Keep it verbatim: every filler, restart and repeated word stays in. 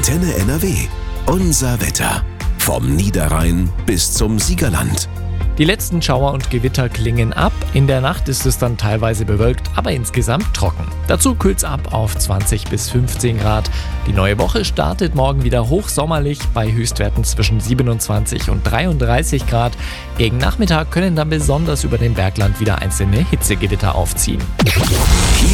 Antenne N R W. Unser Wetter. Vom Niederrhein bis zum Siegerland. Die letzten Schauer und Gewitter klingen ab. In der Nacht ist es dann teilweise bewölkt, aber insgesamt trocken. Dazu kühlt's ab auf zwanzig bis fünfzehn Grad. Die neue Woche startet morgen wieder hochsommerlich bei Höchstwerten zwischen siebenundzwanzig und dreiunddreißig Grad. Gegen Nachmittag können dann besonders über dem Bergland wieder einzelne Hitzegewitter aufziehen.